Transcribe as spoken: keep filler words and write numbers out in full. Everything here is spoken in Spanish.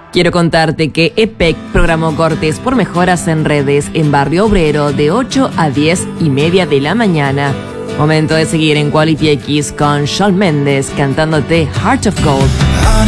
Quiero contarte que E P E C programó cortes por mejoras en redes en Barrio Obrero de ocho a diez y media de la mañana. Momento de seguir en Quality X con Shawn Mendes cantándote Heart of Gold.